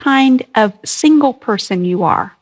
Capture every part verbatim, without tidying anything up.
kind of single person you are,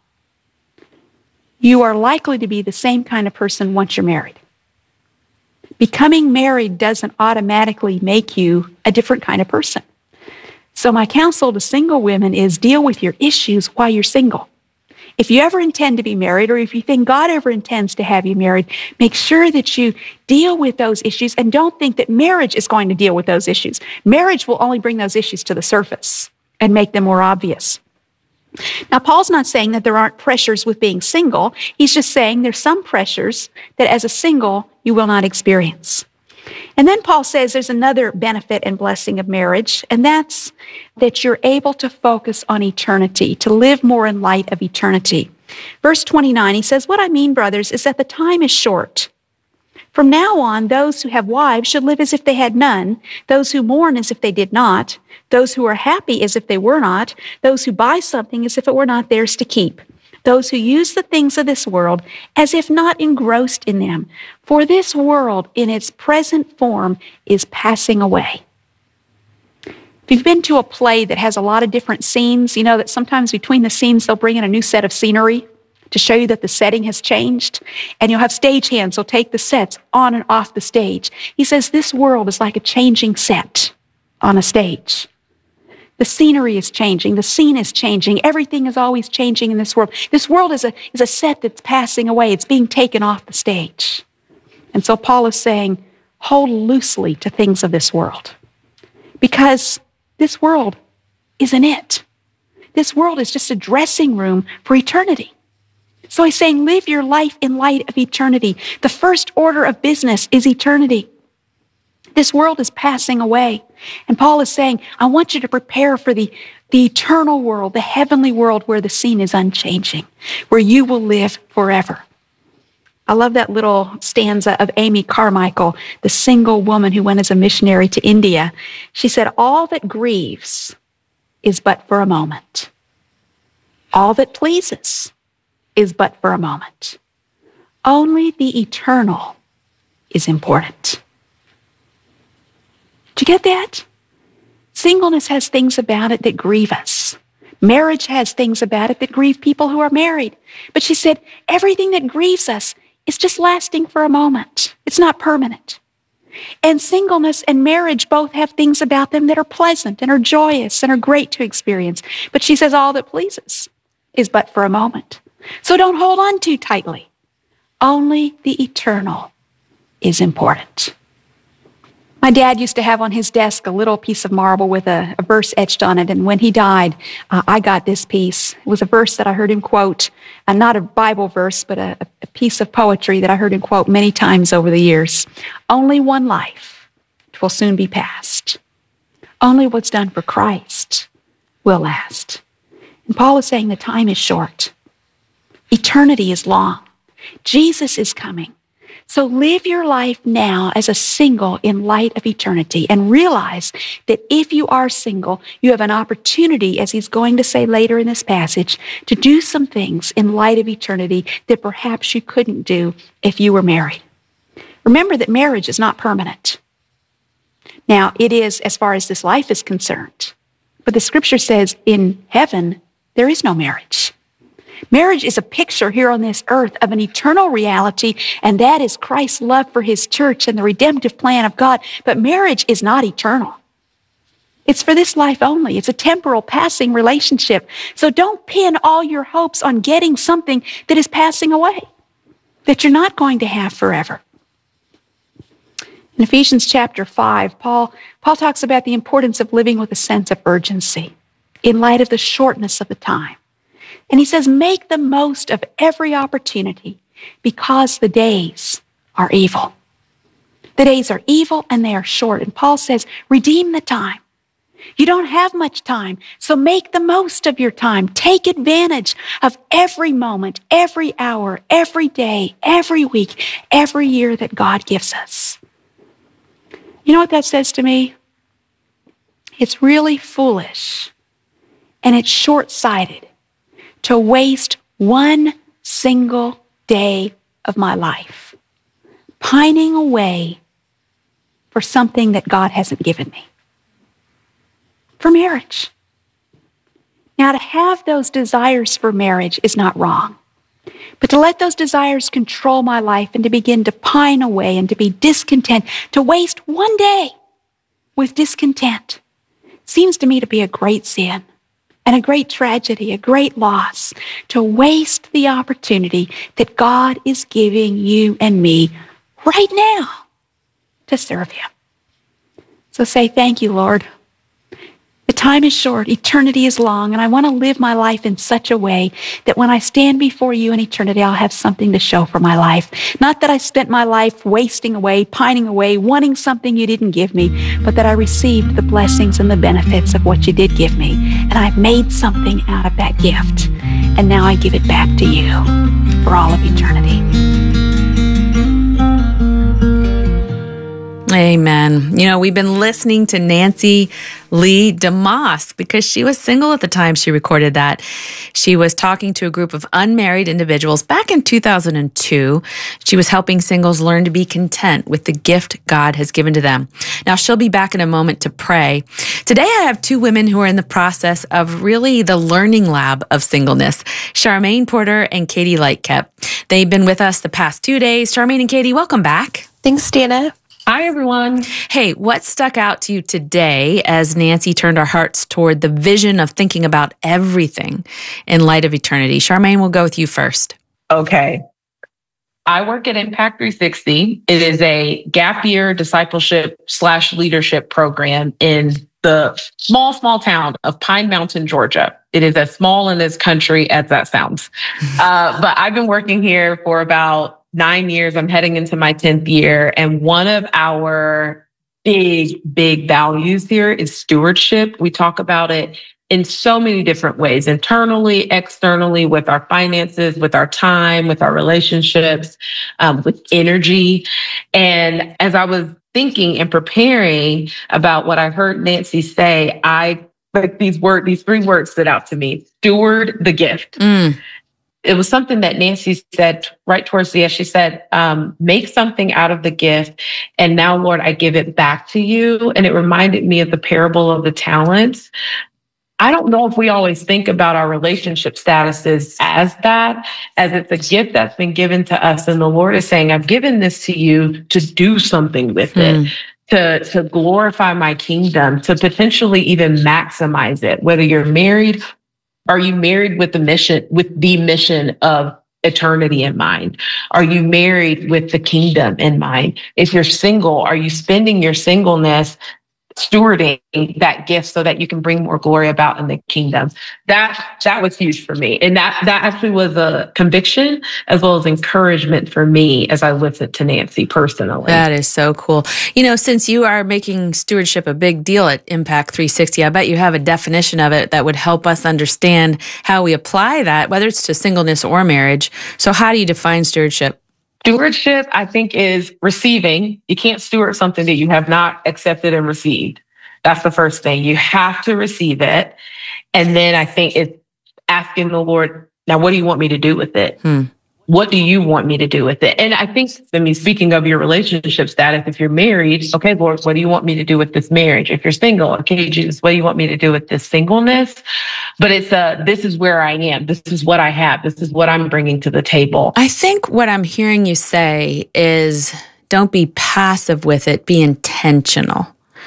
you are likely to be the same kind of person once you're married. Becoming married doesn't automatically make you a different kind of person. So my counsel to single women is deal with your issues while you're single. If you ever intend to be married, or if you think God ever intends to have you married, make sure that you deal with those issues and don't think that marriage is going to deal with those issues. Marriage will only bring those issues to the surface and make them more obvious. Now, Paul's not saying that there aren't pressures with being single. He's just saying there's some pressures that as a single you will not experience. And then Paul says there's another benefit and blessing of marriage, and that's that you're able to focus on eternity, to live more in light of eternity. Verse twenty-nine, he says, "What I mean, brothers, is that the time is short. From now on, those who have wives should live as if they had none, those who mourn as if they did not, those who are happy as if they were not, those who buy something as if it were not theirs to keep, those who use the things of this world as if not engrossed in them. For this world in its present form is passing away." If you've been to a play that has a lot of different scenes, you know that sometimes between the scenes they'll bring in a new set of scenery to show you that the setting has changed. And you'll have stagehands who'll take the sets on and off the stage. He says this world is like a changing set on a stage. The scenery is changing. The scene is changing. Everything is always changing in this world. This world is a, is a set that's passing away. It's being taken off the stage. And so Paul is saying, hold loosely to things of this world. Because this world isn't it. This world is just a dressing room for eternity. So he's saying, live your life in light of eternity. The first order of business is eternity. This world is passing away. And Paul is saying, I want you to prepare for the, the eternal world, the heavenly world where the scene is unchanging, where you will live forever. I love that little stanza of Amy Carmichael, the single woman who went as a missionary to India. She said, all that grieves is but for a moment. All that pleases is but for a moment. Only the eternal is important. Did you get that? Singleness has things about it that grieve us. Marriage has things about it that grieve people who are married. But she said, everything that grieves us is just lasting for a moment. It's not permanent. And singleness and marriage both have things about them that are pleasant and are joyous and are great to experience. But she says all that pleases is but for a moment. So don't hold on too tightly. Only the eternal is important. My dad used to have on his desk a little piece of marble with a, a verse etched on it, and when he died, uh, I got this piece. It was a verse that I heard him quote, uh, not a Bible verse, but a, a piece of poetry that I heard him quote many times over the years. Only one life will soon be past. Only what's done for Christ will last. And Paul is saying the time is short. Eternity is long. Jesus is coming. So live your life now as a single in light of eternity, and realize that if you are single, you have an opportunity, as he's going to say later in this passage, to do some things in light of eternity that perhaps you couldn't do if you were married. Remember that marriage is not permanent. Now, it is as far as this life is concerned, but the scripture says in heaven, there is no marriage. Marriage is a picture here on this earth of an eternal reality, and that is Christ's love for his church and the redemptive plan of God. But marriage is not eternal. It's for this life only. It's a temporal, passing relationship. So don't pin all your hopes on getting something that is passing away, that you're not going to have forever. In Ephesians chapter five, Paul, Paul talks about the importance of living with a sense of urgency in light of the shortness of the time. And he says, make the most of every opportunity because the days are evil. The days are evil and they are short. And Paul says, redeem the time. You don't have much time, so make the most of your time. Take advantage of every moment, every hour, every day, every week, every year that God gives us. You know what that says to me? It's really foolish and it's short-sighted to waste one single day of my life pining away for something that God hasn't given me. For marriage. Now, to have those desires for marriage is not wrong. But to let those desires control my life and to begin to pine away and to be discontent, to waste one day with discontent, seems to me to be a great sin and a great tragedy, a great loss, to waste the opportunity that God is giving you and me right now to serve Him. So say, thank you, Lord. The time is short, eternity is long, and I want to live my life in such a way that when I stand before you in eternity, I'll have something to show for my life. Not that I spent my life wasting away, pining away, wanting something you didn't give me, but that I received the blessings and the benefits of what you did give me. And I've made something out of that gift. And now I give it back to you for all of eternity. Amen. You know, we've been listening to Nancy Lee DeMoss because she was single at the time she recorded that. She was talking to a group of unmarried individuals back in two thousand two. She was helping singles learn to be content with the gift God has given to them. Now, she'll be back in a moment to pray. Today, I have two women who are in the process of really the learning lab of singleness, Charmaine Porter and Katie Lightcap. They've been with us the past two days. Charmaine and Katie, welcome back. Thanks, Dana. Hi, everyone. Hey, what stuck out to you today as Nancy turned our hearts toward the vision of thinking about everything in light of eternity? Charmaine, we'll go with you first. Okay. I work at Impact three sixty. It is a gap year discipleship slash leadership program in the small, small town of Pine Mountain, Georgia. It is as small in this country as that sounds. Uh, but I've been working here for about nine years. I'm heading into my tenth year. And one of our big, big values here is stewardship. We talk about it in so many different ways, internally, externally, with our finances, with our time, with our relationships, um, with energy. And as I was thinking and preparing about what I heard Nancy say, I like these words, these three words stood out to me: steward the gift. Mm. It was something that Nancy said right towards the end. She said, um, make something out of the gift. And now, Lord, I give it back to you. And it reminded me of the parable of the talents. I don't know if we always think about our relationship statuses as that, as it's a gift that's been given to us. And the Lord is saying, I've given this to you to do something with Mm. it. To, to glorify my kingdom, to potentially even maximize it. Whether you're married, are you married with the mission, with the mission of eternity in mind? Are you married with the kingdom in mind? If you're single, are you spending your singleness stewarding that gift so that you can bring more glory about in the kingdom? That that was huge for me. And that that actually was a conviction as well as encouragement for me as I listened to Nancy personally. That is so cool. You know, since you are making stewardship a big deal at Impact three sixty, I bet you have a definition of it that would help us understand how we apply that, whether it's to singleness or marriage. So how do you define stewardship? Stewardship, I think, is receiving. You can't steward something that you have not accepted and received. That's the first thing. You have to receive it. And then I think it's asking the Lord, now, what do you want me to do with it? Hmm. What do you want me to do with it? And I think, I mean, speaking of your relationship status, if you're married, okay, Lord, what do you want me to do with this marriage? If you're single, okay, Jesus, what do you want me to do with this singleness? But it's a, this is where I am. This is what I have. This is what I'm bringing to the table. I think what I'm hearing you say is don't be passive with it, be intentional.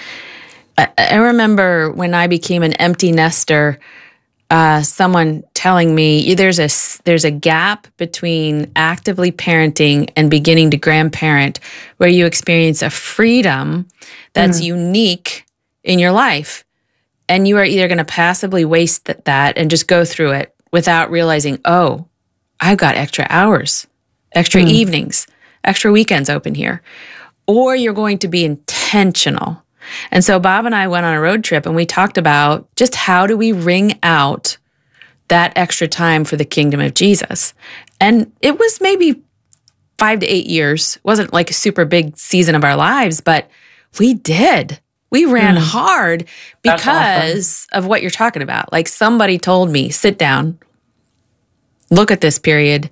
I, I remember when I became an empty nester, Uh, someone telling me there's a there's a gap between actively parenting and beginning to grandparent where you experience a freedom that's mm. unique in your life. And you are either going to passively waste th- that and just go through it without realizing, oh, I've got extra hours, extra mm. evenings, extra weekends open here. Or you're going to be intentional. And so Bob and I went on a road trip and we talked about just how do we wring out that extra time for the kingdom of Jesus. And it was maybe five to eight years. It wasn't like a super big season of our lives, but we did. We ran mm. hard because awesome. of what you're talking about. Like somebody told me, sit down, look at this period.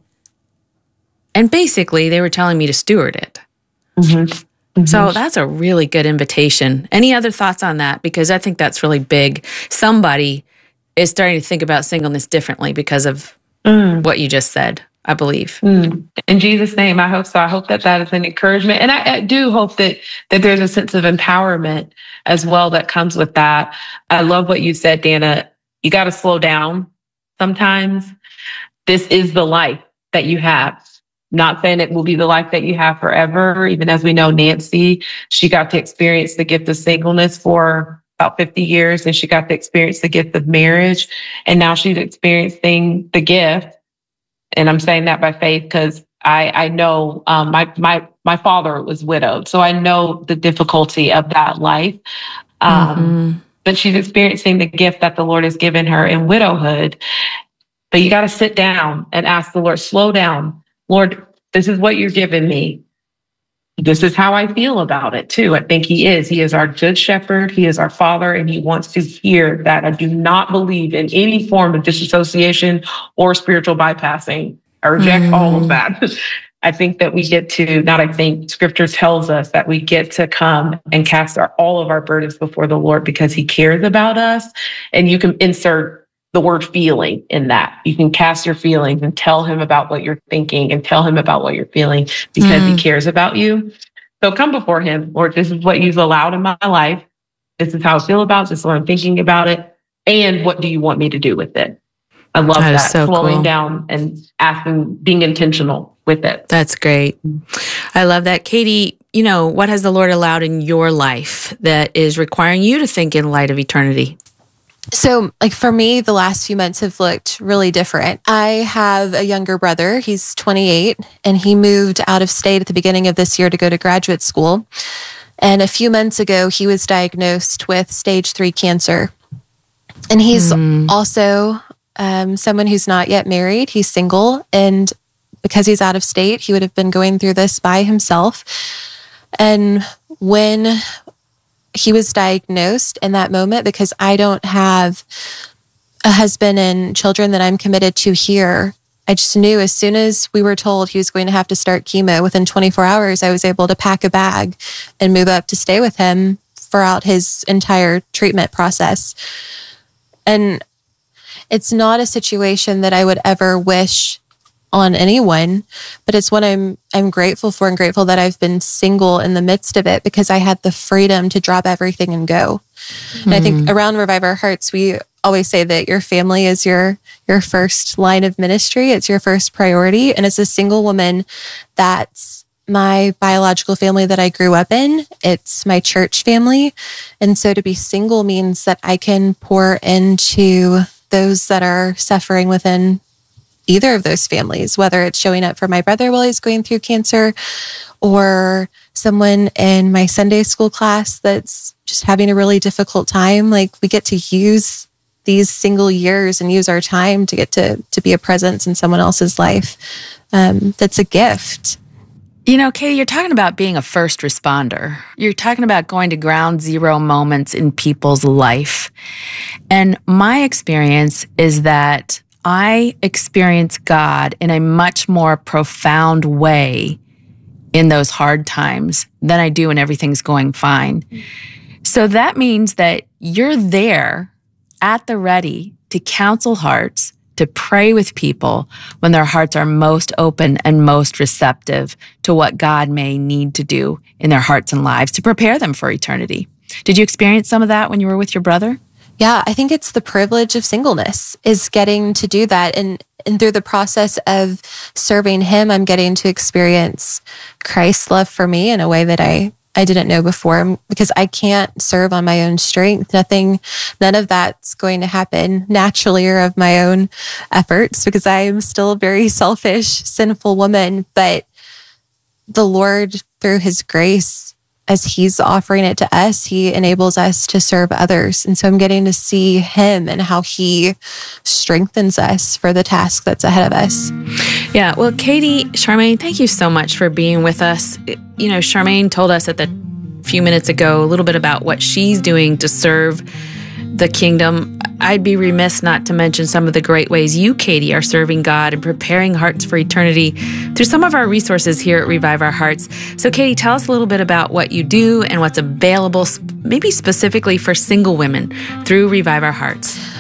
And basically they were telling me to steward it. Mm-hmm. Mm-hmm. So that's a really good invitation. Any other thoughts on that? Because I think that's really big. Somebody is starting to think about singleness differently because of Mm. what you just said, I believe. Mm. In Jesus' name, I hope so. I hope that that is an encouragement. And I, I do hope that that there's a sense of empowerment as well that comes with that. I love what you said, Dana. You got to slow down sometimes. This is the life that you have. Not saying it will be the life that you have forever. Even as we know, Nancy, she got to experience the gift of singleness for about fifty years, and she got to experience the gift of marriage. And now she's experiencing the gift. And I'm saying that by faith because I, I know um, my, my, my father was widowed. So I know the difficulty of that life. Um, mm-hmm. But she's experiencing the gift that the Lord has given her in widowhood. But you got to sit down and ask the Lord, slow down. Lord, this is what you're giving me. This is how I feel about it too. I think he is. He is our good shepherd. He is our father, and he wants to hear that. I do not believe in any form of disassociation or spiritual bypassing. I reject mm. all of that. I think that we get to, not I think, scripture tells us that we get to come and cast our, all of our burdens before the Lord because he cares about us. And you can insert the word feeling in that. You can cast your feelings and tell him about what you're thinking and tell him about what you're feeling because mm. he cares about you. So come before him, Lord, this is what you've allowed in my life. This is how I feel about it. This is what I'm thinking about it. And what do you want me to do with it? I love that. that. So Slowing cool. down and asking, being intentional with it. That's great. I love that. Katie, you know, what has the Lord allowed in your life that is requiring you to think in light of eternity? So, like for me, the last few months have looked really different. I have a younger brother. He's twenty-eight, and he moved out of state at the beginning of this year to go to graduate school. And a few months ago, he was diagnosed with stage three cancer. And he's mm. also um, someone who's not yet married. He's single. And because he's out of state, he would have been going through this by himself. And when he was diagnosed in that moment, because I don't have a husband and children that I'm committed to here, I just knew as soon as we were told he was going to have to start chemo, within twenty-four hours, I was able to pack a bag and move up to stay with him throughout his entire treatment process. And it's not a situation that I would ever wish on anyone, but it's what I'm I'm grateful for, and grateful that I've been single in the midst of it because I had the freedom to drop everything and go. Mm. And I think around Revive Our Hearts, we always say that your family is your your first line of ministry. It's your first priority. And as a single woman, that's my biological family that I grew up in. It's my church family. And so to be single means that I can pour into those that are suffering within either of those families, whether it's showing up for my brother while he's going through cancer, or someone in my Sunday school class that's just having a really difficult time. Like, we get to use these single years and use our time to get to to be a presence in someone else's life. Um, that's a gift. You know, Katie, you're talking about being a first responder. You're talking about going to ground zero moments in people's life. And my experience is that I experience God in a much more profound way in those hard times than I do when everything's going fine. So that means that you're there at the ready to counsel hearts, to pray with people when their hearts are most open and most receptive to what God may need to do in their hearts and lives to prepare them for eternity. Did you experience some of that when you were with your brother? Yeah, I think it's the privilege of singleness is getting to do that. And, and through the process of serving him, I'm getting to experience Christ's love for me in a way that I, I didn't know before, because I can't serve on my own strength. Nothing, none of that's going to happen naturally or of my own efforts, because I am still a very selfish, sinful woman. But the Lord, through his grace, as he's offering it to us, he enables us to serve others. And so I'm getting to see him and how he strengthens us for the task that's ahead of us. Yeah. Well, Katie, Charmaine, thank you so much for being with us. You know, Charmaine told us at the few minutes ago a little bit about what she's doing to serve the kingdom. I'd be remiss not to mention some of the great ways you, Katie, are serving God and preparing hearts for eternity through some of our resources here at Revive Our Hearts. So, Katie, tell us a little bit about what you do and what's available, maybe specifically for single women through Revive Our Hearts.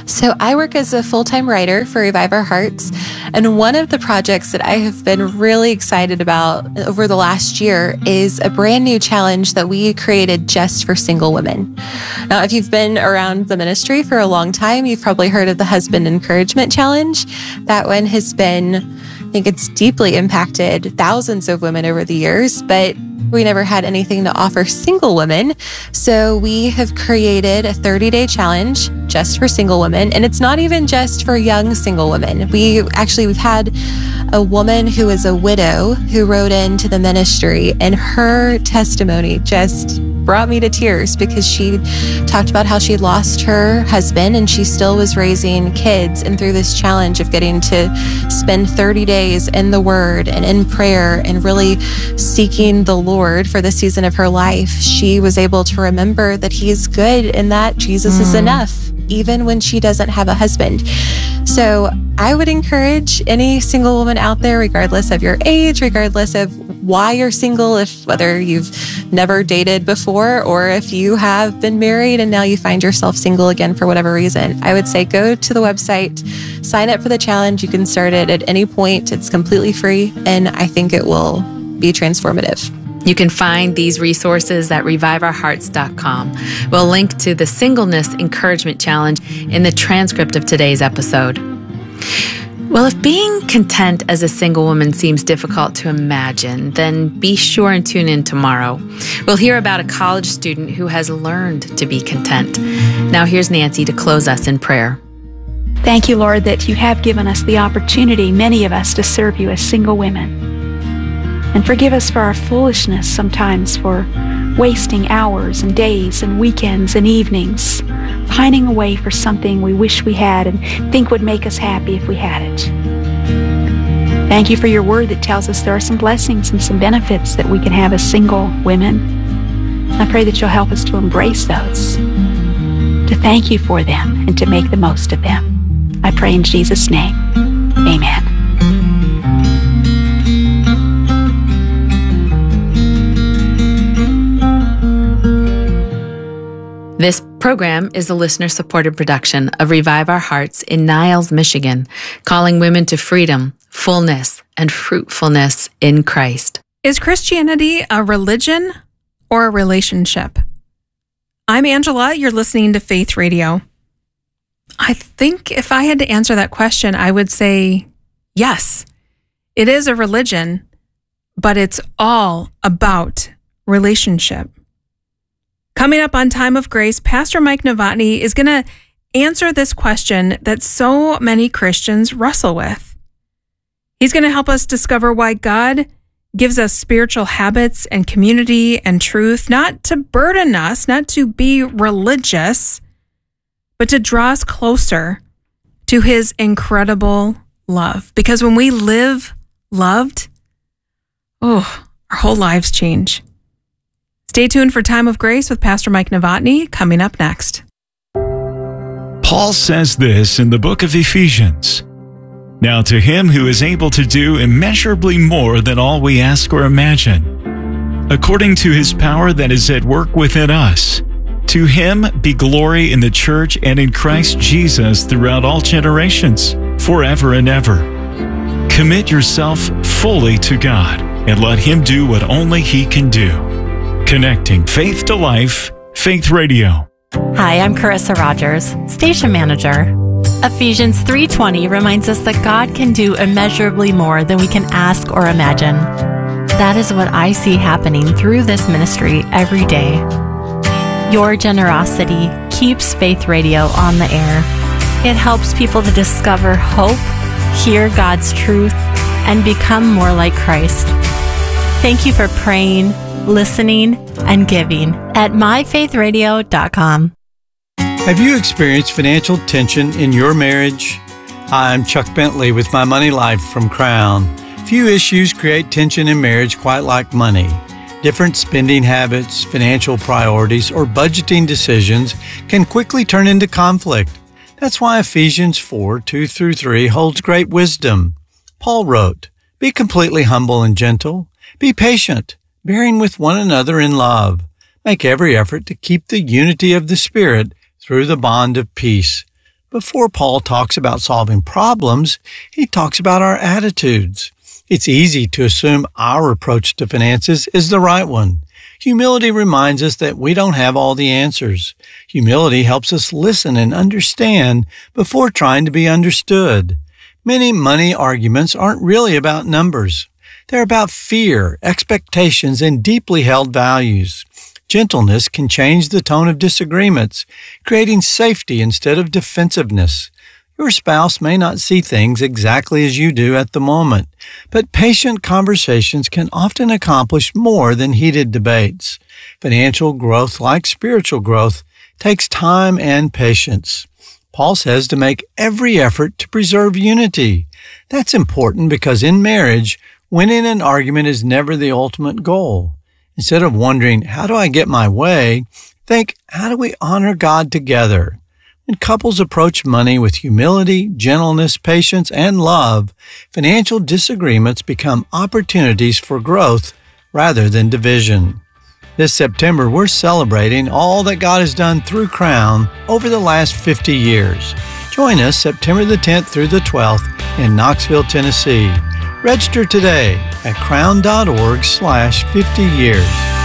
So I work as a full-time writer for Revive Our Hearts, and one of the projects that I have been really excited about over the last year is a brand new challenge that we created just for single women. Now, if you've been around the ministry for a long time, you've probably heard of the Husband Encouragement Challenge. That one has been, I think it's deeply impacted thousands of women over the years, but we never had anything to offer single women. So we have created a thirty-day challenge just for single women. And it's not even just for young single women. We actually, we've had a woman who is a widow who wrote into the ministry, and her testimony just brought me to tears because she talked about how she lost her husband and she still was raising kids. And through this challenge of getting to spend thirty days in the Word and in prayer and really seeking the Lord for the season of her life, she was able to remember that He's good and that Jesus mm. is enough, even when she doesn't have a husband. So I would encourage any single woman out there, regardless of your age, regardless of why you're single, if whether you've never dated before or if you have been married and now you find yourself single again for whatever reason, I would say go to the website, sign up for the challenge. You can start it at any point. It's completely free, and I think it will be transformative. You can find these resources at revive our hearts dot com. We'll link to the Singleness Encouragement Challenge in the transcript of today's episode. Well, if being content as a single woman seems difficult to imagine, then be sure and tune in tomorrow. We'll hear about a college student who has learned to be content. Now here's Nancy to close us in prayer. Thank you, Lord, that you have given us the opportunity, many of us, to serve you as single women. And forgive us for our foolishness sometimes, for wasting hours and days and weekends and evenings, pining away for something we wish we had and think would make us happy if we had it. Thank you for your word that tells us there are some blessings and some benefits that we can have as single women. I pray that you'll help us to embrace those, to thank you for them, and to make the most of them. I pray in Jesus' name. Amen. This program is a listener-supported production of Revive Our Hearts in Niles, Michigan, calling women to freedom, fullness, and fruitfulness in Christ. Is Christianity a religion or a relationship? I'm Angela. You're listening to Faith Radio. I think if I had to answer that question, I would say yes. It is a religion, but it's all about relationship. Coming up on Time of Grace, Pastor Mike Novotny is going to answer this question that so many Christians wrestle with. He's going to help us discover why God gives us spiritual habits and community and truth, not to burden us, not to be religious, but to draw us closer to His incredible love. Because when we live loved, oh, our whole lives change. Stay tuned for Time of Grace with Pastor Mike Novotny, coming up next. Paul says this in the book of Ephesians. Now to Him who is able to do immeasurably more than all we ask or imagine, according to His power that is at work within us, to Him be glory in the church and in Christ Jesus throughout all generations, forever and ever. Commit yourself fully to God and let Him do what only He can do. Connecting faith to life, Faith Radio. Hi, I'm Carissa Rogers, station manager. Ephesians three twenty reminds us that God can do immeasurably more than we can ask or imagine. That is what I see happening through this ministry every day. Your generosity keeps Faith Radio on the air. It helps people to discover hope, hear God's truth, and become more like Christ. Thank you for praying, listening, and giving at my faith radio dot com. Have you experienced financial tension in your marriage? Hi, I'm Chuck Bentley with My Money Life from Crown. Few issues create tension in marriage quite like money. Different spending habits, financial priorities, or budgeting decisions can quickly turn into conflict. That's why Ephesians four, two through three holds great wisdom. Paul wrote, "Be completely humble and gentle. Be patient, bearing with one another in love. Make every effort to keep the unity of the Spirit through the bond of peace. Before Paul talks about solving problems, he talks about our attitudes. It's easy to assume our approach to finances is the right one. Humility reminds us that we don't have all the answers. Humility helps us listen and understand before trying to be understood. Many money arguments aren't really about numbers. They're about fear, expectations, and deeply held values. Gentleness can change the tone of disagreements, creating safety instead of defensiveness. Your spouse may not see things exactly as you do at the moment, but patient conversations can often accomplish more than heated debates. Financial growth, like spiritual growth, takes time and patience. Paul says to make every effort to preserve unity. That's important because in marriage, winning an argument is never the ultimate goal. Instead of wondering, how do I get my way? Think, how do we honor God together? When couples approach money with humility, gentleness, patience, and love, financial disagreements become opportunities for growth rather than division. This September, we're celebrating all that God has done through Crown over the last fifty years. Join us September the tenth through the twelfth in Knoxville, Tennessee. Register today at crown.org slash 50 years.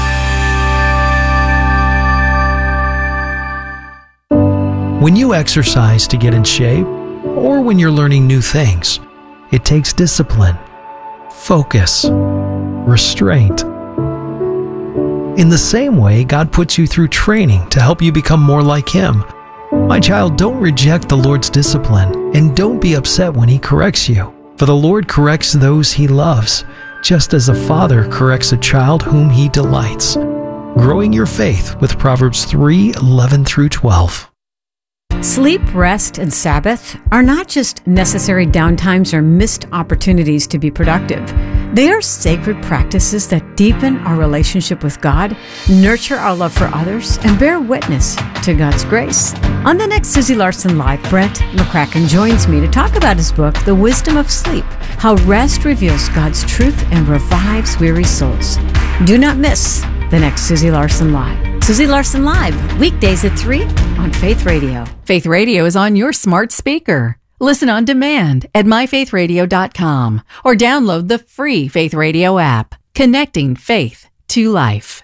When you exercise to get in shape, or when you're learning new things, it takes discipline, focus, restraint. In the same way, God puts you through training to help you become more like Him. My child, don't reject the Lord's discipline, and don't be upset when He corrects you. For the Lord corrects those He loves, just as a father corrects a child whom He delights. Growing your faith with Proverbs three eleven through twelve. Sleep, rest, and Sabbath are not just necessary downtimes or missed opportunities to be productive. They are sacred practices that deepen our relationship with God, nurture our love for others, and bear witness to God's grace. On the next Susie Larson Live, Brent McCracken joins me to talk about his book, The Wisdom of Sleep, How Rest Reveals God's Truth and Revives Weary Souls. Do not miss the next Susie Larson Live. Susie Larson Live, weekdays at three on Faith Radio. Faith Radio is on your smart speaker. Listen on demand at my faith radio dot com or download the free Faith Radio app, connecting faith to life.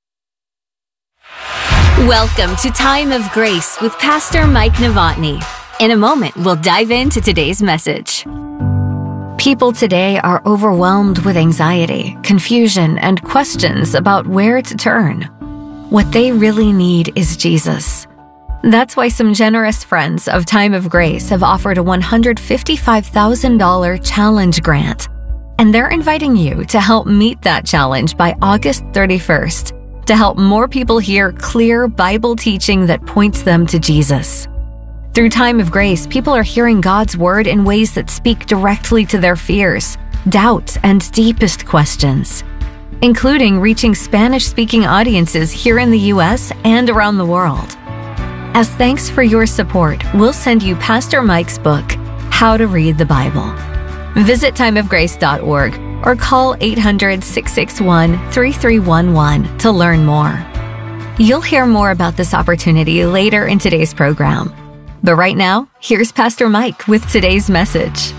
Welcome to Time of Grace with Pastor Mike Novotny. In a moment, we'll dive into today's message. People today are overwhelmed with anxiety, confusion, and questions about where to turn. What they really need is Jesus. That's why some generous friends of Time of Grace have offered a one hundred fifty-five thousand dollars challenge grant. And they're inviting you to help meet that challenge by August thirty-first to help more people hear clear Bible teaching that points them to Jesus. Through Time of Grace, people are hearing God's Word in ways that speak directly to their fears, doubts, and deepest questions, including reaching Spanish-speaking audiences here in the U S and around the world. As thanks for your support, we'll send you Pastor Mike's book, How to Read the Bible. Visit time of grace dot org or call eight hundred, six six one, three three one one to learn more. You'll hear more about this opportunity later in today's program. But right now, here's Pastor Mike with today's message.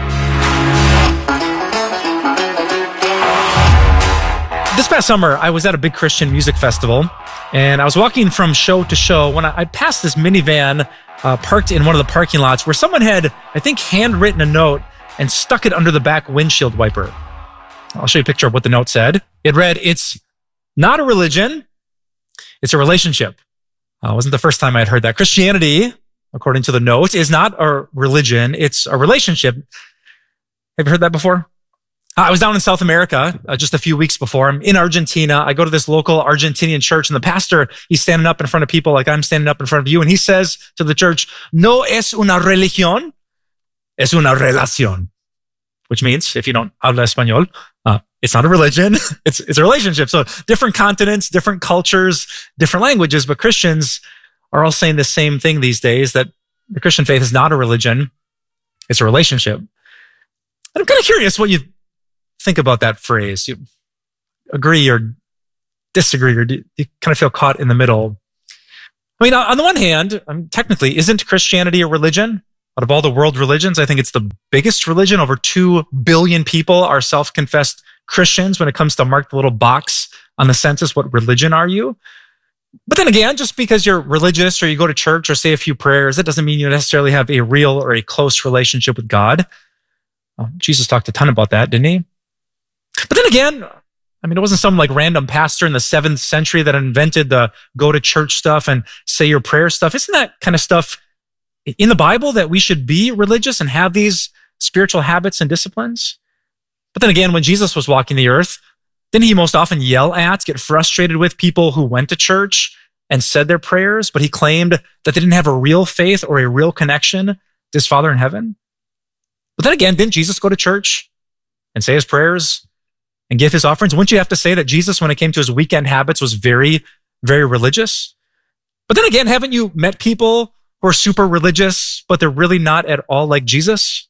This past summer, I was at a big Christian music festival, and I was walking from show to show when I, I passed this minivan uh, parked in one of the parking lots where someone had, I think, handwritten a note and stuck it under the back windshield wiper. I'll show you a picture of what the note said. It read, "It's not a religion, it's a relationship." Uh, it wasn't the first time I had heard that. Christianity, according to the note, is not a religion, it's a relationship. Have you heard that before? I was down in South America uh, just a few weeks before. I'm in Argentina. I go to this local Argentinian church, and the pastor, he's standing up in front of people like I'm standing up in front of you, and he says to the church, "No es una religión, es una relación," which means, if you don't habla español, uh, it's not a religion, it's it's a relationship. So different continents, different cultures, different languages, but Christians are all saying the same thing these days, that the Christian faith is not a religion, it's a relationship. And I'm kind of curious what you think about that phrase. You agree or disagree, or do you kind of feel caught in the middle? I mean, on the one hand, I mean, technically, isn't Christianity a religion? Out of all the world religions, I think it's the biggest religion. Over two billion people are self-confessed Christians when it comes to mark the little box on the census, what religion are you? But then again, just because you're religious or you go to church or say a few prayers, that doesn't mean you necessarily have a real or a close relationship with God. Oh, Jesus talked a ton about that, didn't he? But then again, I mean, it wasn't some like random pastor in the seventh century that invented the go to church stuff and say your prayer stuff. Isn't that kind of stuff in the Bible that we should be religious and have these spiritual habits and disciplines? But then again, when Jesus was walking the earth, didn't he most often yell at, get frustrated with people who went to church and said their prayers, but he claimed that they didn't have a real faith or a real connection to his Father in heaven? But then again, didn't Jesus go to church and say his prayers and give his offerings? Wouldn't you have to say that Jesus, when it came to his weekend habits, was very, very religious? But then again, haven't you met people who are super religious, but they're really not at all like Jesus?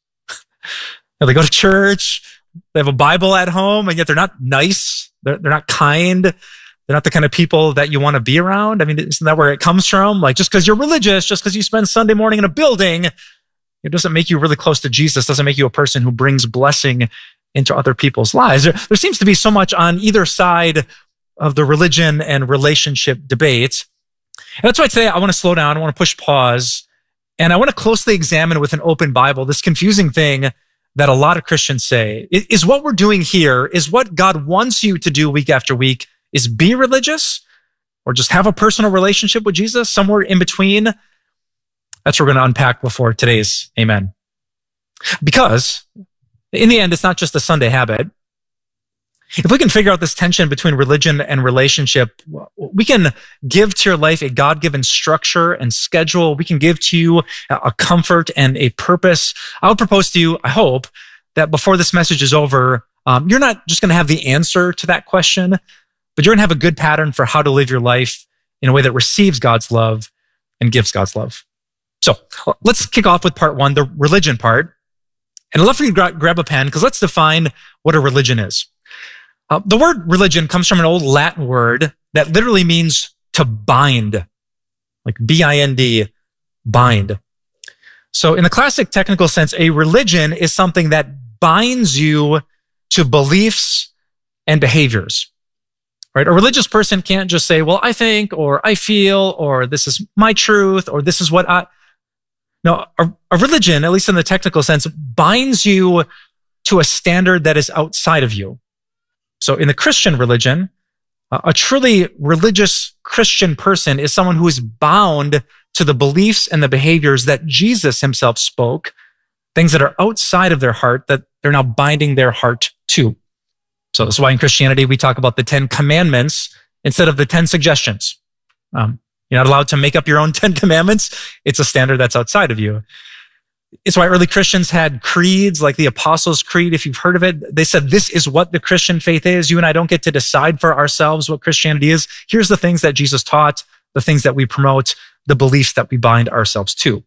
They go to church, they have a Bible at home, and yet they're not nice. They're, they're not kind. They're not the kind of people that you want to be around. I mean, isn't that where it comes from? Like, just because you're religious, just because you spend Sunday morning in a building, it doesn't make you really close to Jesus, doesn't make you a person who brings blessing into other people's lives. There, there seems to be so much on either side of the religion and relationship debate. And that's why today I want to slow down. I want to push pause. And I want to closely examine with an open Bible this confusing thing that a lot of Christians say. Is what we're doing here, is what God wants you to do week after week, is be religious or just have a personal relationship with Jesus, somewhere in between? That's what we're going to unpack before today's Amen. Because in the end, it's not just a Sunday habit. If we can figure out this tension between religion and relationship, we can give to your life a God-given structure and schedule. We can give to you a comfort and a purpose. I would propose to you, I hope, that before this message is over, um, you're not just going to have the answer to that question, but you're going to have a good pattern for how to live your life in a way that receives God's love and gives God's love. So let's kick off with part one, the religion part. And I'd love for you to gra- grab a pen, because let's define what a religion is. Uh, the word religion comes from an old Latin word that literally means to bind, like B I N D, bind. So in the classic technical sense, a religion is something that binds you to beliefs and behaviors, right? A religious person can't just say, well, I think, or I feel, or this is my truth, or this is what I... No, a, a religion, at least in the technical sense, binds you to a standard that is outside of you. So in the Christian religion, a truly religious Christian person is someone who is bound to the beliefs and the behaviors that Jesus himself spoke, things that are outside of their heart that they're now binding their heart to. So that's why in Christianity, we talk about the Ten Commandments instead of the Ten Suggestions. Um, you're not allowed to make up your own Ten Commandments. It's a standard that's outside of you. It's why early Christians had creeds like the Apostles' Creed, if you've heard of it. They said, this is what the Christian faith is. You and I don't get to decide for ourselves what Christianity is. Here's the things that Jesus taught, the things that we promote, the beliefs that we bind ourselves to.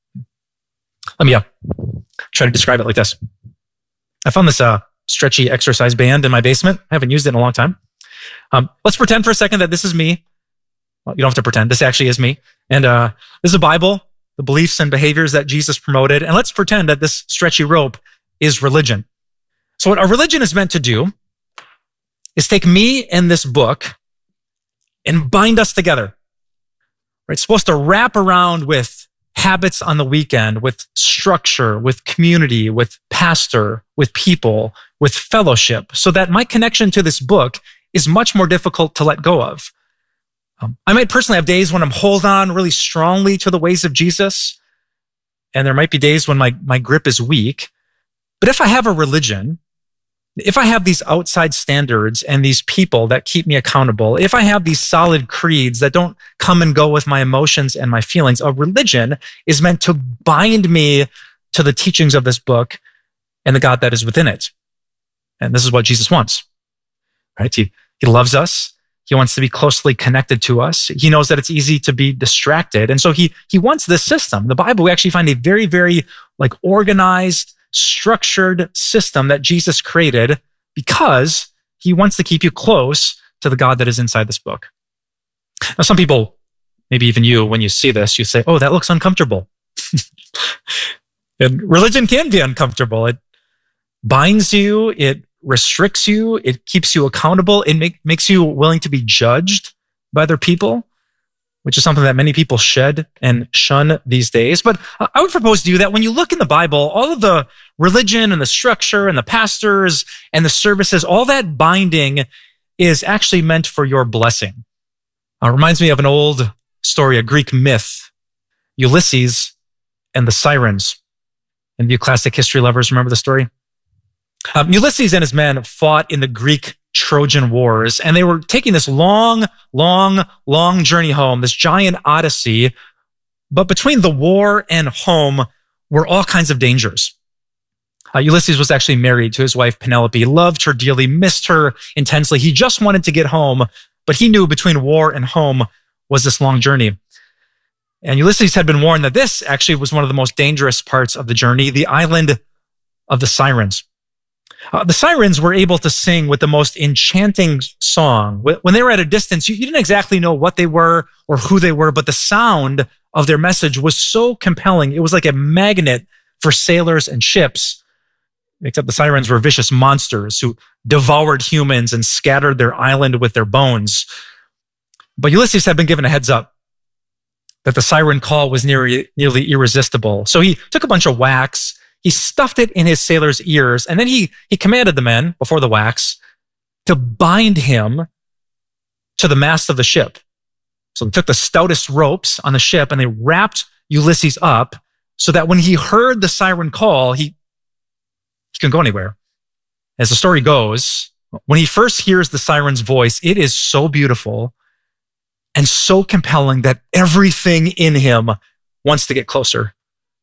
Let me uh, try to describe it like this. I found this uh, stretchy exercise band in my basement. I haven't used it in a long time. Um, let's pretend for a second that this is me. Well, you don't have to pretend. This actually is me. And uh, this is a Bible, the beliefs and behaviors that Jesus promoted. And let's pretend that this stretchy rope is religion. So what a religion is meant to do is take me and this book and bind us together. Right? It's supposed to wrap around with habits on the weekend, with structure, with community, with pastor, with people, with fellowship, so that my connection to this book is much more difficult to let go of. Um, I might personally have days when I'm hold on really strongly to the ways of Jesus, and there might be days when my, my grip is weak. But if I have a religion, if I have these outside standards and these people that keep me accountable, if I have these solid creeds that don't come and go with my emotions and my feelings, a religion is meant to bind me to the teachings of this book and the God that is within it. And this is what Jesus wants, right? He, he loves us. He wants to be closely connected to us. He knows that it's easy to be distracted. And so he, he wants this system. In the Bible, we actually find a very, very like organized, structured system that Jesus created because he wants to keep you close to the God that is inside this book. Now, some people maybe even you, when you see this, you say, oh, that looks uncomfortable. And religion can be uncomfortable. It binds you, it restricts you, it keeps you accountable, it make, makes you willing to be judged by other people, which is something that many people shed and shun these days. But I would propose to you that when you look in the Bible, all of the religion and the structure and the pastors and the services, all that binding is actually meant for your blessing. Uh, it reminds me of an old story, a Greek myth, Ulysses and the Sirens. And you classic history lovers remember the story? Um, Ulysses and his men fought in the Greek Trojan Wars, and they were taking this long, long, long journey home, this giant odyssey. But between the war and home were all kinds of dangers. Uh, Ulysses was actually married to his wife Penelope, loved her dearly, missed her intensely. He just wanted to get home, but he knew between war and home was this long journey. And Ulysses had been warned that this actually was one of the most dangerous parts of the journey, the island of the Sirens. Uh, the Sirens were able to sing with the most enchanting song. When they were at a distance, you, you didn't exactly know what they were or who they were, but the sound of their message was so compelling. It was like a magnet for sailors and ships, except the Sirens were vicious monsters who devoured humans and scattered their island with their bones. But Ulysses had been given a heads up that the siren call was nearly, nearly irresistible. So he took a bunch of wax, he stuffed it in his sailors' ears, and then he, he commanded the men, before the wax, to bind him to the mast of the ship. So they took the stoutest ropes on the ship and they wrapped Ulysses up so that when he heard the siren call, he, he couldn't go anywhere. As the story goes, when he first hears the siren's voice, it is so beautiful and so compelling that everything in him wants to get closer.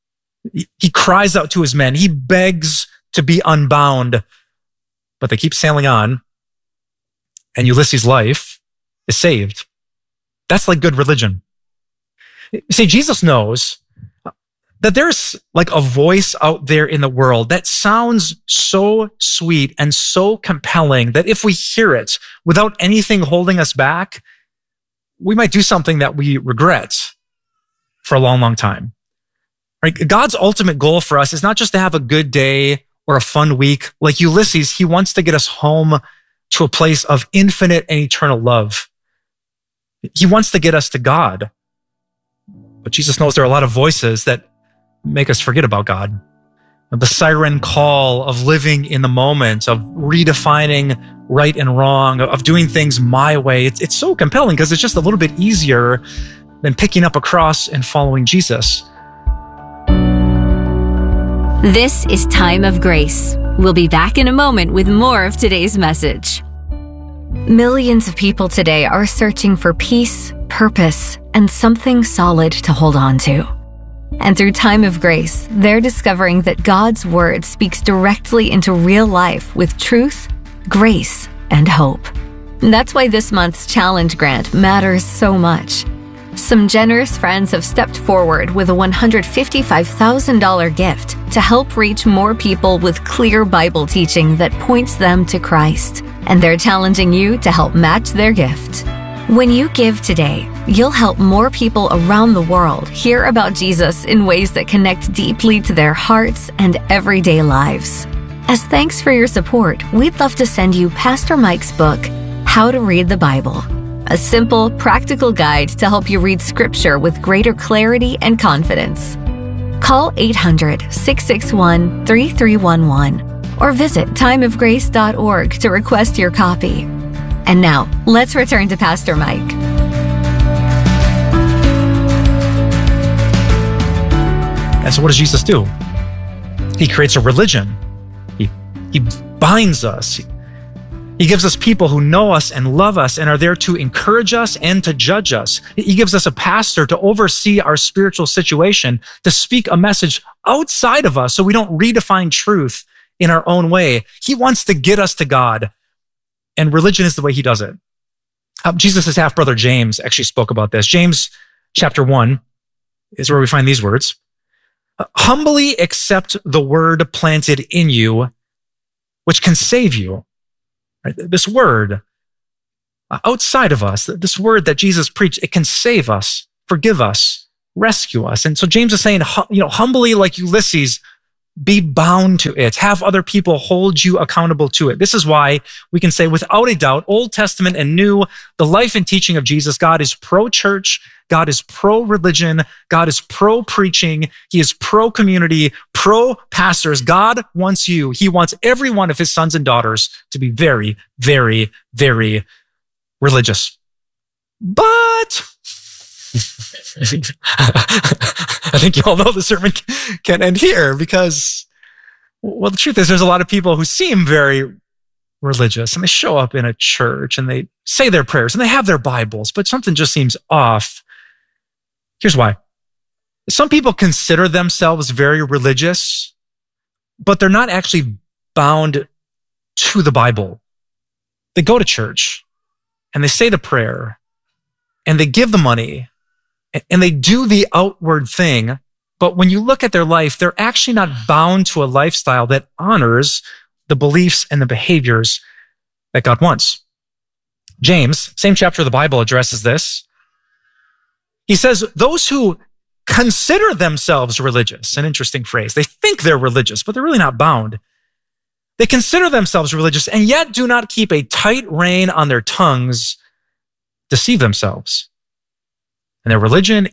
He cries out to his men. He begs to be unbound, but they keep sailing on, and Ulysses' life is saved. That's like good religion. You see, Jesus knows that there's like a voice out there in the world that sounds so sweet and so compelling that if we hear it without anything holding us back, we might do something that we regret for a long, long time. Right? God's ultimate goal for us is not just to have a good day or a fun week. Like Ulysses, he wants to get us home to a place of infinite and eternal love. He wants to get us to God. But Jesus knows there are a lot of voices that make us forget about God. The siren call of living in the moment, of redefining right and wrong, of doing things my way. It's, it's so compelling because it's just a little bit easier than picking up a cross and following Jesus. This is Time of Grace. We'll be back in a moment with more of today's message. Millions of people today are searching for peace, purpose, and something solid to hold on to. And through Time of Grace, they're discovering that God's Word speaks directly into real life with truth, grace, and hope. That's why this month's challenge grant matters so much. Some generous friends have stepped forward with a one hundred fifty-five thousand dollars gift to help reach more people with clear Bible teaching that points them to Christ. And they're challenging you to help match their gift. When you give today, you'll help more people around the world hear about Jesus in ways that connect deeply to their hearts and everyday lives. As thanks for your support, we'd love to send you Pastor Mike's book, How to Read the Bible. A simple, practical guide to help you read Scripture with greater clarity and confidence. Call eight hundred, six six one, three three one one or visit time of grace dot org to request your copy. And now, let's return to Pastor Mike. And so what does Jesus do? He creates a religion. He, he binds us. He gives us people who know us and love us and are there to encourage us and to judge us. He gives us a pastor to oversee our spiritual situation, to speak a message outside of us so we don't redefine truth in our own way. He wants to get us to God, and religion is the way he does it. Uh, Jesus' half-brother James actually spoke about this. James chapter one is where we find these words. Humbly accept the word planted in you, which can save you. Right? This word outside of us, this word that Jesus preached, it can save us forgive us, rescue us. And so James is saying, you know, humbly like Ulysses, be bound to it. Have other people hold you accountable to it. This is why we can say without a doubt, Old Testament and New, the life and teaching of Jesus, God is pro-church, God is pro-religion, God is pro-preaching, He is pro-community, pro-pastors. God wants you, He wants every one of His sons and daughters to be very, very, very religious. But I think you all know the sermon can end here because, well, the truth is there's a lot of people who seem very religious and they show up in a church and they say their prayers and they have their Bibles, but something just seems off. Here's why. Some people consider themselves very religious, but they're not actually bound to the Bible. They go to church and they say the prayer and they give the money and they do the outward thing. But when you look at their life, they're actually not bound to a lifestyle that honors the beliefs and the behaviors that God wants. James, same chapter of the Bible, addresses this. He says, those who consider themselves religious, an interesting phrase. They think they're religious, but they're really not bound. They consider themselves religious and yet do not keep a tight rein on their tongues, deceive themselves. And their religion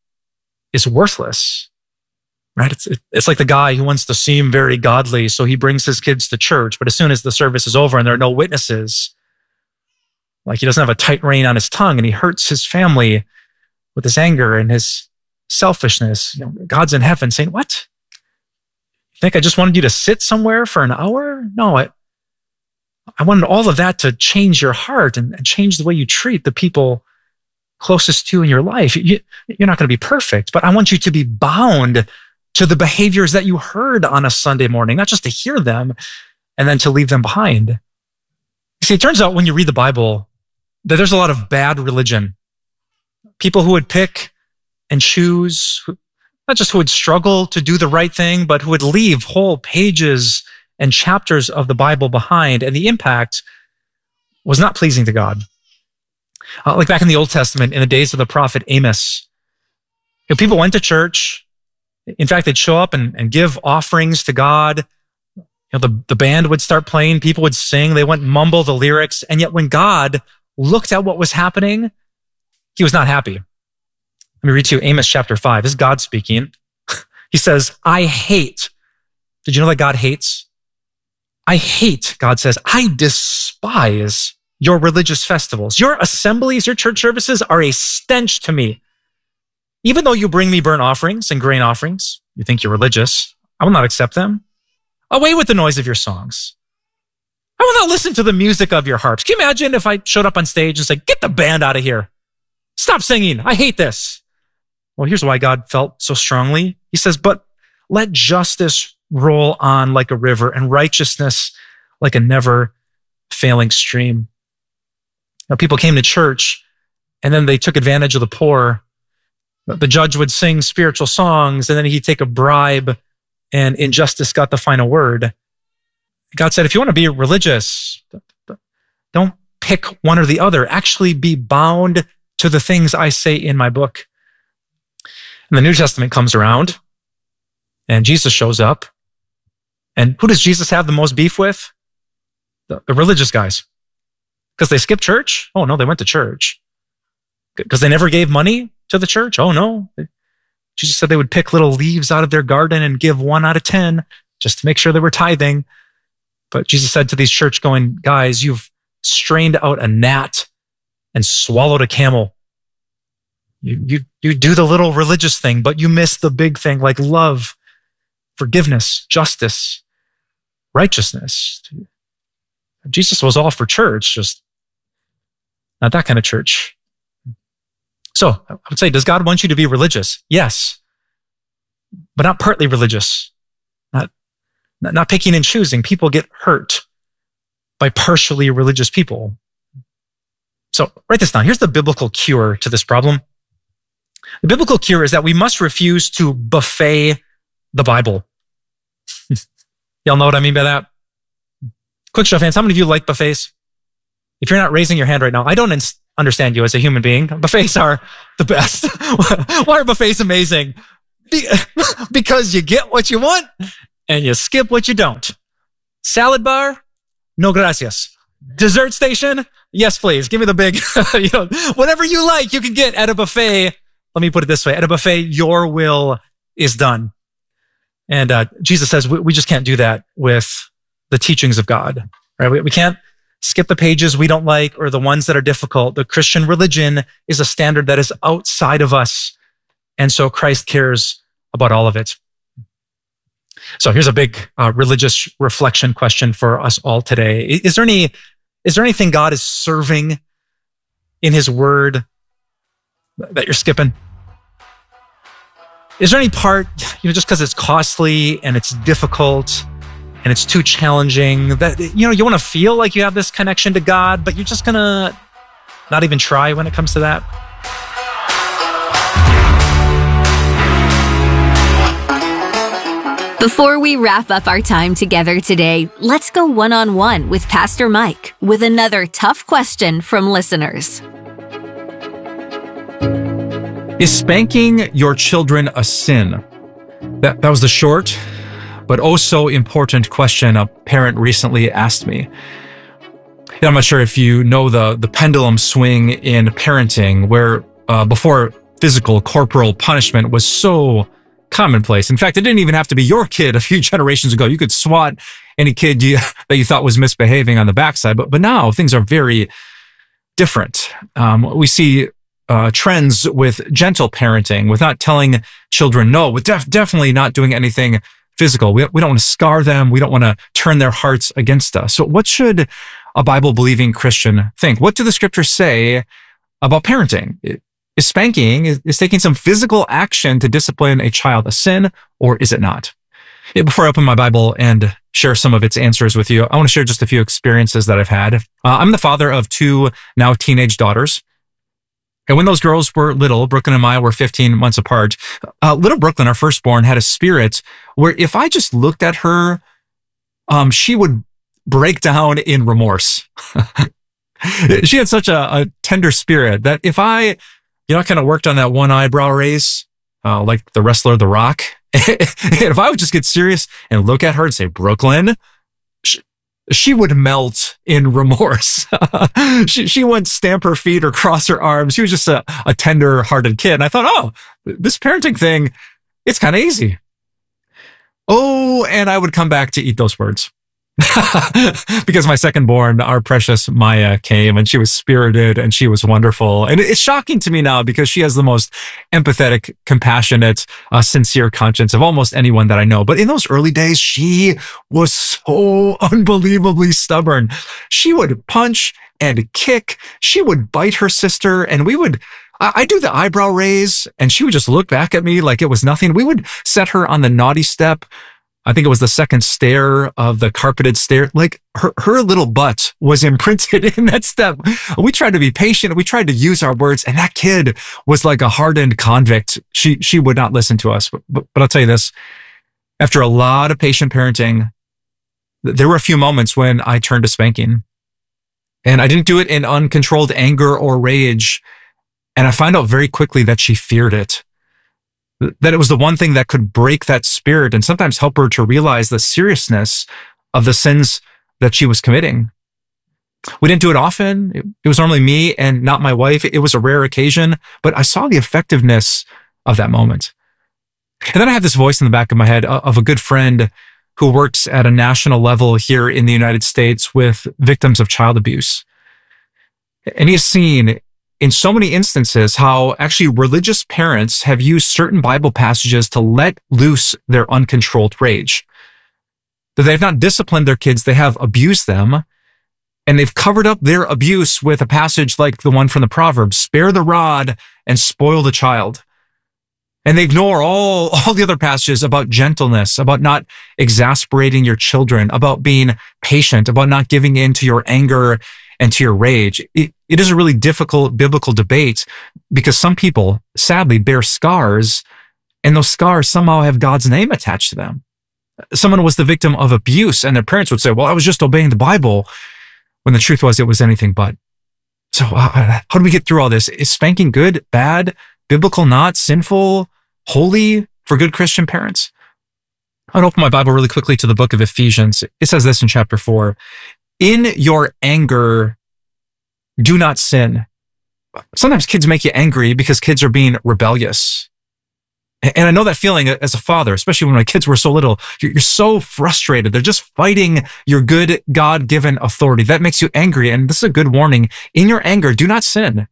is worthless, right? It's, it's like the guy who wants to seem very godly, so he brings his kids to church, but as soon as the service is over and there are no witnesses, like he doesn't have a tight rein on his tongue and he hurts his family with his anger and his selfishness. You know, God's in heaven saying, what? You think I just wanted you to sit somewhere for an hour? No, I, I wanted all of that to change your heart and, and change the way you treat the people closest to you in your life. You, you're not going to be perfect, but I want you to be bound to the behaviors that you heard on a Sunday morning, not just to hear them and then to leave them behind. You see, it turns out when you read the Bible that there's a lot of bad religion. People who would pick and choose, not just who would struggle to do the right thing, but who would leave whole pages and chapters of the Bible behind. And the impact was not pleasing to God. Uh, like back in the Old Testament, in the days of the prophet Amos, you know, people went to church. In fact, they'd show up and, and give offerings to God. You know, the, the band would start playing. People would sing. They wouldn't mumble the lyrics. And yet when God looked at what was happening, He was not happy. Let me read to you Amos chapter five. This is God speaking. He says, I hate. Did you know that God hates? I hate, God says, I despise your religious festivals. Your assemblies, your church services are a stench to me. Even though you bring me burnt offerings and grain offerings, you think you're religious, I will not accept them. Away with the noise of your songs. I will not listen to the music of your harps. Can you imagine if I showed up on stage and said, get the band out of here. Stop singing. I hate this. Well, here's why God felt so strongly. He says, but let justice roll on like a river and righteousness like a never failing stream. Now, people came to church and then they took advantage of the poor. The judge would sing spiritual songs and then he'd take a bribe and injustice got the final word. God said, if you want to be religious, don't pick one or the other. Actually be bound to the things I say in my book. And the New Testament comes around and Jesus shows up. And who does Jesus have the most beef with? The, the religious guys. Because they skipped church? Oh, no, they went to church. Because they never gave money to the church? Oh, no. Jesus said they would pick little leaves out of their garden and give one out of ten just to make sure they were tithing. But Jesus said to these church-going guys, you've strained out a gnat and swallowed a camel. You, you, you do the little religious thing, but you miss the big thing like love, forgiveness, justice, righteousness. Jesus was all for church, just not that kind of church. So I would say, does God want you to be religious? Yes, but not partly religious, not, not picking and choosing. People get hurt by partially religious people. So write this down. Here's the biblical cure to this problem. The biblical cure is that we must refuse to buffet the Bible. Y'all know what I mean by that? Quick show of hands. How many of you like buffets? If you're not raising your hand right now, I don't, ins- understand you as a human being. Buffets are the best. Why are buffets amazing? Be- because you get what you want and you skip what you don't. Salad bar? No gracias. Dessert station? Yes, please. Give me the big, you know, whatever you like, you can get at a buffet. Let me put it this way. At a buffet, your will is done. And uh, Jesus says we, we just can't do that with the teachings of God, right? We, we can't skip the pages we don't like or the ones that are difficult. The Christian religion is a standard that is outside of us. And so Christ cares about all of it. So here's a big uh, religious reflection question for us all today. Is there any, is there anything God is serving in his word that you're skipping? Is there any part, you know, just because it's costly and it's difficult and it's too challenging that, you know, you want to feel like you have this connection to God, but you're just going to not even try when it comes to that? Before we wrap up our time together today, let's go one-on-one with Pastor Mike with another tough question from listeners. Is spanking your children a sin? That, that was the short, but oh so important question a parent recently asked me. And I'm not sure if you know the, the pendulum swing in parenting, where uh, before physical, corporal punishment was so commonplace. In fact, it didn't even have to be your kid a few generations ago. You could swat any kid you, that you thought was misbehaving on the backside. But, but now things are very different. Um, we see uh, trends with gentle parenting, with not telling children no, with def- definitely not doing anything physical. We, we don't want to scar them. We don't want to turn their hearts against us. So what should a Bible-believing Christian think? What do the scriptures say about parenting? It, Is spanking, is, is taking some physical action to discipline a child a sin, or is it not? Yeah, before I open my Bible and share some of its answers with you, I want to share just a few experiences that I've had. Uh, I'm the father of two now teenage daughters. And when those girls were little, Brooklyn and Maya were fifteen months apart. Uh, little Brooklyn, our firstborn, had a spirit where if I just looked at her, um, she would break down in remorse. She had such a, a tender spirit that if I You know, I kind of worked on that one eyebrow raise, uh, like the wrestler The Rock. If I would just get serious and look at her and say, Brooklyn, she, she would melt in remorse. she, she wouldn't stamp her feet or cross her arms. She was just a, a tender-hearted kid. And I thought, oh, this parenting thing, it's kind of easy. Oh, and I would come back to eat those words. Because my second born, our precious Maya, came and she was spirited and she was wonderful. And it's shocking to me now because she has the most empathetic, compassionate, uh, sincere conscience of almost anyone that I know. But in those early days, she was so unbelievably stubborn. She would punch and kick. She would bite her sister, and we would I do the eyebrow raise and she would just look back at me like it was nothing. We would set her on the naughty step. I think it was the second stair of the carpeted stair. Like her, her little butt was imprinted in that step. We tried to be patient. We tried to use our words, and that kid was like a hardened convict. She, she would not listen to us. But, but, but I'll tell you this, after a lot of patient parenting, there were a few moments when I turned to spanking, and I didn't do it in uncontrolled anger or rage. And I found out very quickly that she feared it. That it was the one thing that could break that spirit and sometimes help her to realize the seriousness of the sins that she was committing. We didn't do it often. It, it was normally me and not my wife. It was a rare occasion, but I saw the effectiveness of that moment. And then I had this voice in the back of my head of a good friend who works at a national level here in the United States with victims of child abuse. And he has seen in so many instances how actually religious parents have used certain Bible passages to let loose their uncontrolled rage. That they've not disciplined their kids, they have abused them, and they've covered up their abuse with a passage like the one from the Proverbs, spare the rod and spoil the child. And they ignore all, all the other passages about gentleness, about not exasperating your children, about being patient, about not giving in to your anger and to your rage. It, it is a really difficult biblical debate because some people sadly bear scars, and those scars somehow have God's name attached to them. Someone was the victim of abuse and their parents would say, well, I was just obeying the Bible, when the truth was it was anything but. So uh, how do we get through all this? Is spanking good, bad, biblical, not, sinful, holy for good Christian parents? I'm going to open my Bible really quickly to the book of Ephesians. It says this in chapter four. In your anger, do not sin. Sometimes kids make you angry because kids are being rebellious. And I know that feeling as a father, especially when my kids were so little. You're so frustrated. They're just fighting your good God-given authority. That makes you angry. And this is a good warning. In your anger, do not sin.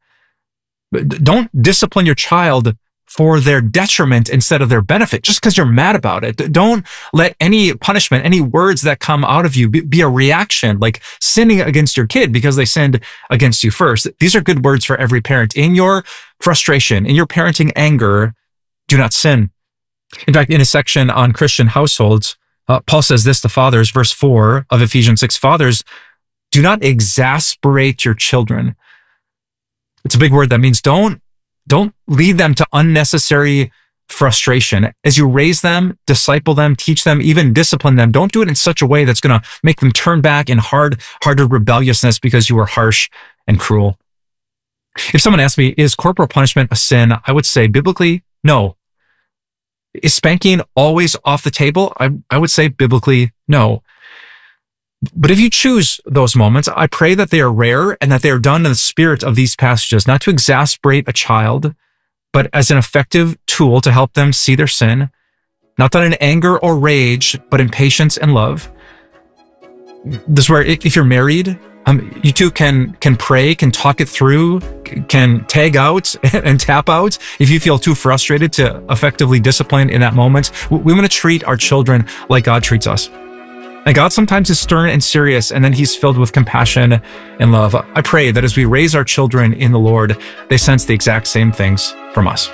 Don't discipline your child for their detriment instead of their benefit, just because you're mad about it. Don't let any punishment, any words that come out of you be, be a reaction, like sinning against your kid because they sinned against you first. These are good words for every parent. In your frustration, in your parenting anger, do not sin. In fact, in a section on Christian households, uh, Paul says this to fathers, verse four of Ephesians six, fathers, do not exasperate your children. It's a big word that means don't, don't lead them to unnecessary frustration. As you raise them, disciple them, teach them, even discipline them, don't do it in such a way that's going to make them turn back in hard, harder rebelliousness because you were harsh and cruel. If someone asked me, is corporal punishment a sin? I would say biblically, no. Is spanking always off the table? I, I would say biblically, no. But if you choose those moments, I pray that they are rare and that they are done in the spirit of these passages, not to exasperate a child, but as an effective tool to help them see their sin, not done in anger or rage, but in patience and love. This is where if you're married, Um, you two can can pray, can talk it through, can tag out and tap out if you feel too frustrated to effectively discipline in that moment. We want to treat our children like God treats us. And God sometimes is stern and serious, and then he's filled with compassion and love. I pray that as we raise our children in the Lord, they sense the exact same things from us.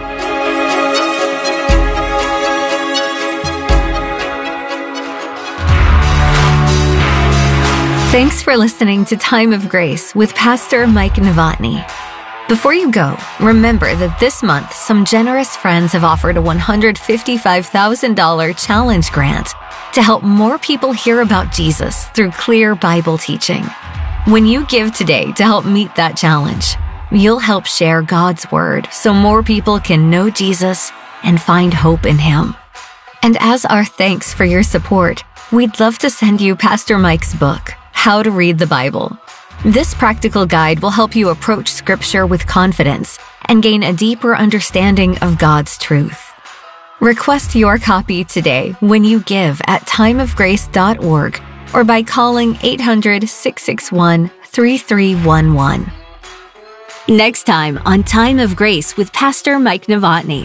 Thanks for listening to Time of Grace with Pastor Mike Novotny. Before you go, remember that this month, some generous friends have offered a one hundred fifty-five thousand dollars challenge grant to help more people hear about Jesus through clear Bible teaching. When you give today to help meet that challenge, you'll help share God's word so more people can know Jesus and find hope in him. And as our thanks for your support, we'd love to send you Pastor Mike's book, How to Read the Bible. This practical guide will help you approach Scripture with confidence and gain a deeper understanding of God's truth. Request your copy today when you give at time of grace dot org or by calling eight hundred, six six one, three three one one. Next time on Time of Grace with Pastor Mike Novotny.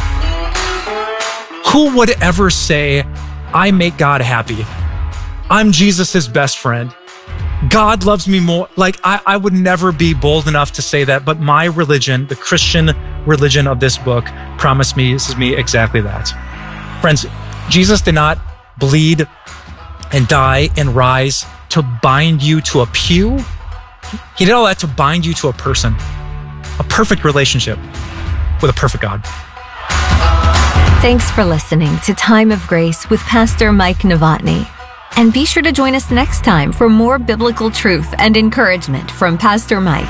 Who would ever say, I make God happy? I'm Jesus's best friend. God loves me more. Like, I, I would never be bold enough to say that, but my religion, the Christian religion of this book, promised me, this is me exactly that. Friends, Jesus did not bleed and die and rise to bind you to a pew. He did all that to bind you to a person, a perfect relationship with a perfect God. Thanks for listening to Time of Grace with Pastor Mike Novotny. And be sure to join us next time for more biblical truth and encouragement from Pastor Mike.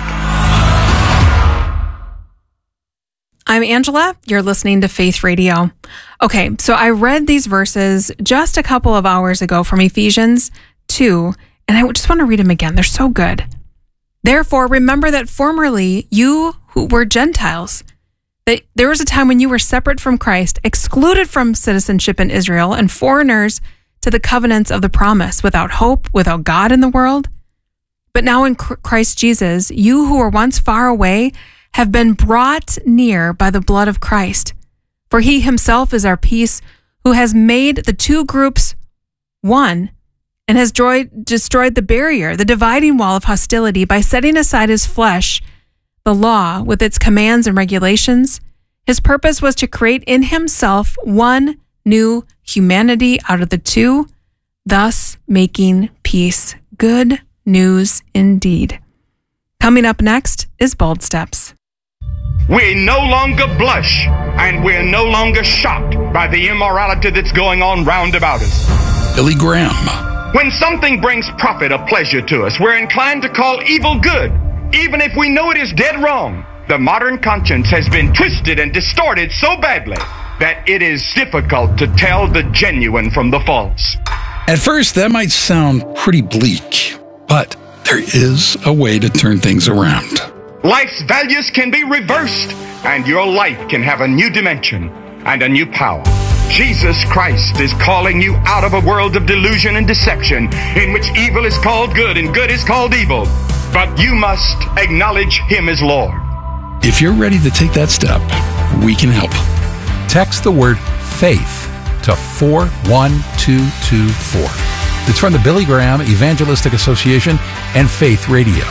I'm Angela. You're listening to Faith Radio. Okay, so I read these verses just a couple of hours ago from Ephesians two, and I just want to read them again. They're so good. Therefore, remember that formerly you who were Gentiles, that there was a time when you were separate from Christ, excluded from citizenship in Israel, and foreigners to the covenants of the promise, without hope, without God in the world. But now in Christ Jesus, you who were once far away have been brought near by the blood of Christ. For he himself is our peace, who has made the two groups one and has destroyed the barrier, the dividing wall of hostility, by setting aside his flesh, the law with its commands and regulations. His purpose was to create in himself one new humanity out of the two, thus making peace. Good news indeed. Coming up next is Bold Steps. We no longer blush, and we're no longer shocked by the immorality that's going on round about us. Billy Graham. When something brings profit or pleasure to us, we're inclined to call evil good Even if we know it is dead wrong, the modern conscience has been twisted and distorted so badly that it is difficult to tell the genuine from the false. At first, that might sound pretty bleak, but there is a way to turn things around. Life's values can be reversed, and your life can have a new dimension and a new power. Jesus Christ is calling you out of a world of delusion and deception in which evil is called good and good is called evil. But you must acknowledge Him as Lord. If you're ready to take that step, we can help. Text the word FAITH to four one two two four. It's from the Billy Graham Evangelistic Association and Faith Radio.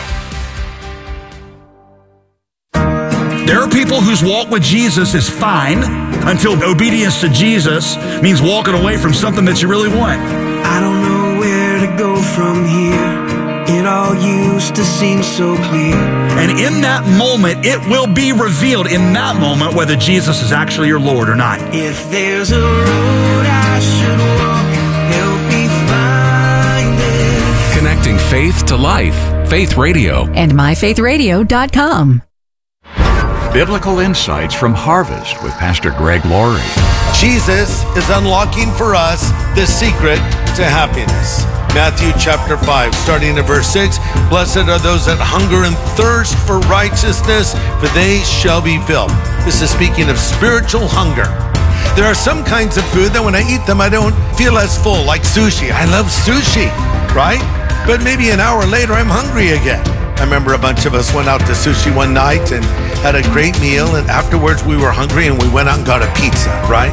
There are people whose walk with Jesus is fine until obedience to Jesus means walking away from something that you really want. I don't know where to go from here. It all used to seem so clear. And in that moment, it will be revealed in that moment whether Jesus is actually your Lord or not. If there's a road I should walk, help me find it. Connecting faith to life. Faith Radio. And my faith radio dot com. Biblical insights from Harvest with Pastor Greg Laurie. Jesus is unlocking for us the secret to happiness. Matthew chapter five, starting at verse six. Blessed are those that hunger and thirst for righteousness, for they shall be filled. This is speaking of spiritual hunger. There are some kinds of food that when I eat them, I don't feel as full, like sushi. I love sushi, right? But maybe an hour later, I'm hungry again. I remember a bunch of us went out to sushi one night and had a great meal, and afterwards we were hungry and we went out and got a pizza, right?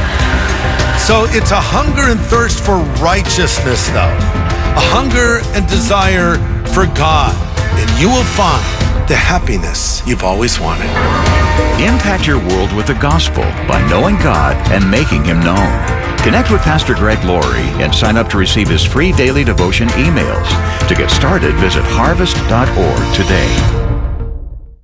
So it's a hunger and thirst for righteousness, though. A hunger and desire for God. And you will find the happiness you've always wanted. Impact your world with the gospel by knowing God and making Him known. Connect with Pastor Greg Laurie and sign up to receive his free daily devotion emails. To get started, visit harvest dot org today.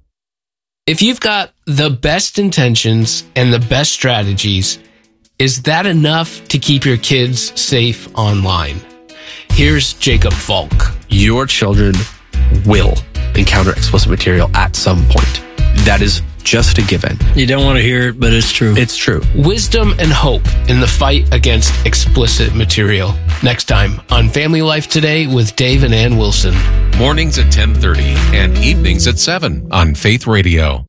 If you've got the best intentions and the best strategies, is that enough to keep your kids safe online? Here's Jacob Falk. Your children will encounter explicit material at some point. That is just a given. You don't want to hear it, but it's true. It's true. Wisdom and hope in the fight against explicit material. Next time on Family Life Today with Dave and Ann Wilson. Mornings at ten thirty and evenings at seven on Faith Radio.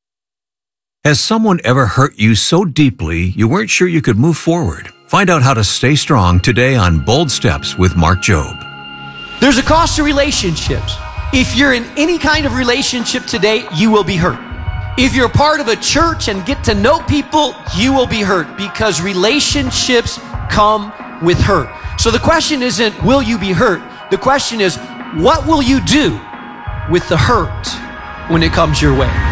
Has someone ever hurt you so deeply you weren't sure you could move forward? Find out how to stay strong today on Bold Steps with Mark Jobe. There's a cost to relationships. If you're in any kind of relationship today, you will be hurt. If you're part of a church and get to know people, you will be hurt because relationships come with hurt. So the question isn't, will you be hurt? The question is, what will you do with the hurt when it comes your way?